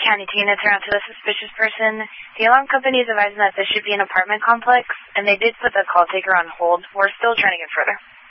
County team that's around to the suspicious person. The alarm company is advising that this should be an apartment complex, and they did put the call taker on hold. We're still trying to get further.